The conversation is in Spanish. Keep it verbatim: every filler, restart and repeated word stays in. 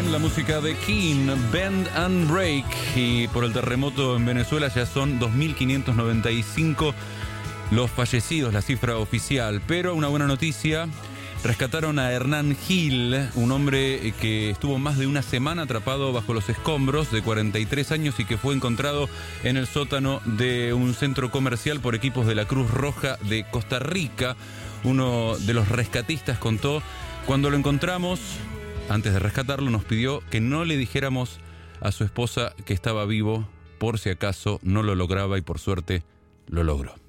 M, la música de King, Bend and Break. Y por el terremoto en Venezuela ya son dos mil quinientos noventa y cinco los fallecidos, la cifra oficial. Pero una buena noticia, rescataron a Hernán Gil, un hombre que estuvo más de una semana atrapado bajo los escombros, de cuarenta y tres años, y que fue encontrado en el sótano de un centro comercial por equipos de la Cruz Roja de Costa Rica. Uno de los rescatistas contó: cuando lo encontramos, antes de rescatarlo, nos pidió que no le dijéramos a su esposa que estaba vivo, por si acaso no lo lograba, y por suerte lo logró.